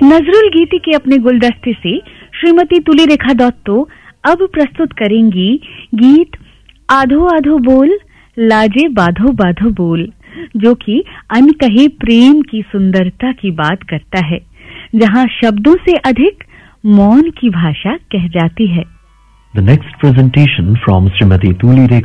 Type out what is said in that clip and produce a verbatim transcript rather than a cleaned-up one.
नजरुल गीति के अपने गुलदस्ते से श्रीमती तुलिरेखा दत्त अब प्रस्तुत करेंगी गीत आधो आधो बोल लाजे बाधो बाधो बोल, जो कि अनकहे प्रेम की सुंदरता की बात करता है, जहां शब्दों से अधिक मौन की भाषा कह जाती है। The next presentation from Srimati Tulirekha